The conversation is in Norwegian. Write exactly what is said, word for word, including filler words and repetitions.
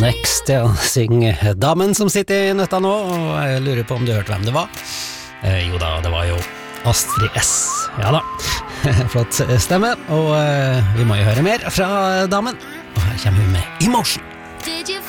Next, ja, synger damen som sitter i nøtta nå, og jeg lurer på om du hørte hvem det var. Eh, jo da, det var jo Astrid S. Ja da, flott stemme, og eh, vi må jo høre mer fra damen. Og her kommer hun med Emotion.